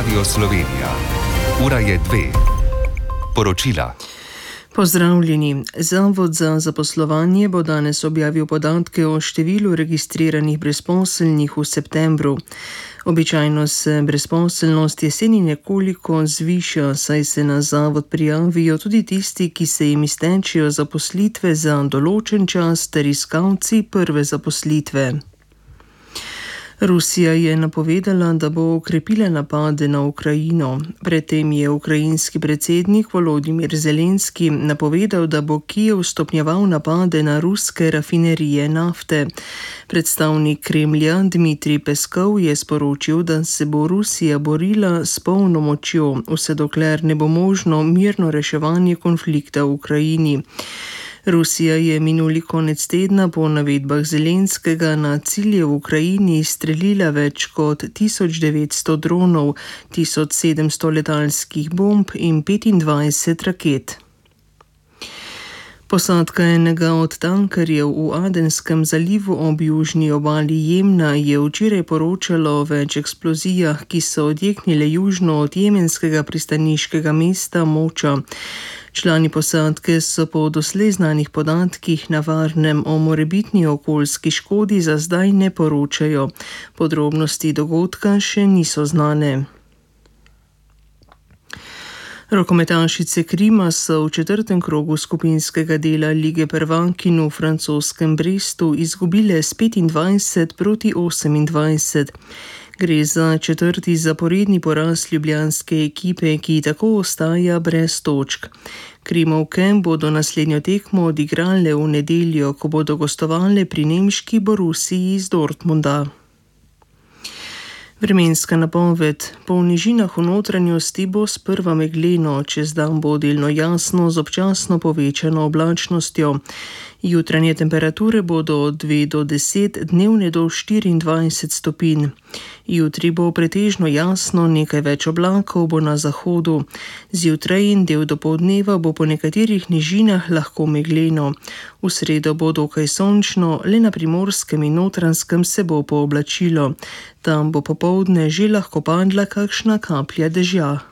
Radio Slovenija. Ura je 2. Poročila. Pozdravljeni. Zavod za zaposlovanje bo danes objavil podatke o številu registriranih brezposelnih v septembru. Običajno se brezposelnost jeseni nekoliko zviša, saj se na zavod prijavijo tudi tisti, ki se jim iztečejo zaposlitve za določen čas ter iskalci prve zaposlitve. Rusija je napovedala, da bo okrepila napade na Ukrajino. Predtem je ukrajinski predsednik Volodimir Zelenski napovedal, da bo Kijev stopnjeval napade na ruske rafinerije nafte. Predstavnik Kremlja Dmitrij Peskov je sporočil, da se bo Rusija borila s polno močjo, vse dokler ne bo možno mirno reševanje konflikta v Ukrajini. Rusija je minuli konec tedna po navedbah Zelenskega na cilje v Ukrajini streljila več kot 1900 dronov, 1700 letalskih bomb in 25 raket. Posadka enega od tankerjev v Adenskem zalivu ob južni obali Jemna je včeraj poročalo o več eksplozijah, ki so odjeknile južno od jemenskega pristaniškega mesta Moča. Člani posadke so po doslej znanih podatkih na varnem o morebitni okoljski škodi za zdaj ne poročajo. Podrobnosti dogodka še niso znane. Rokometašice Krima so v četrtem krogu skupinskega dela Lige prvakinj v francoskem Brestu izgubile s 25-28. Gre za četrti zaporedni poraz ljubljanske ekipe, ki tako ostaja brez točk. Krimovke bodo naslednjo tekmo odigrale v nedeljo, ko bodo gostovale pri nemški Borussiji iz Dortmunda. Vremenska napoved. Po nižinah v notranjosti bo sprva megleno, čez dan bo delno jasno z občasno povečano oblačnostjo. Jutranje temperature bodo od 2 do 10, dnevne do 24 stopinj. Jutri bo pretežno jasno, nekaj več oblakov bo na zahodu. Zjutraj in del dopoldneva bo po nekaterih nižinah lahko megleno. V sredo bo dokaj sončno, le na Primorskem in Notranjskem se bo pooblačilo. Tam bo popoldne že lahko padla kakšna kaplja dežja.